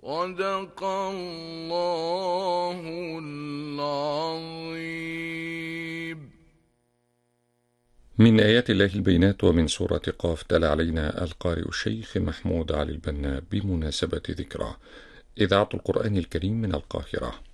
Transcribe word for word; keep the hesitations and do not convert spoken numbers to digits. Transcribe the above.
صدق الله العظيم. من آيات الله البينات. ومن سورة قاف تلا علينا القارئ الشيخ محمود علي البنا بمناسبة ذكرى إذاعة القرآن الكريم من القاهرة.